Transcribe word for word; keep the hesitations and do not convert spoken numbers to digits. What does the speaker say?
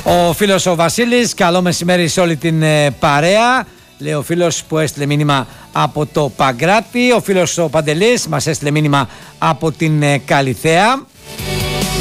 Ο φίλος ο Βασίλης, καλό μεσημέρι σε όλη την ε, παρέα. Λέει ο φίλος που έστειλε μήνυμα από το Παγκράτη. Ο φίλος ο Παντελής μας έστειλε μήνυμα από την ε, Καλιθέα.